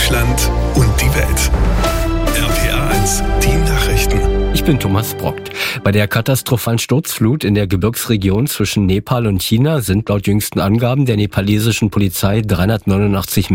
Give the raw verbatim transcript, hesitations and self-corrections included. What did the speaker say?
Deutschland und die Welt. R P R eins, die Nachrichten. Ich bin Thomas Brockt. Bei der katastrophalen Sturzflut in der Gebirgsregion zwischen Nepal und China sind laut jüngsten Angaben der nepalesischen Polizei dreihundertneunundachtzig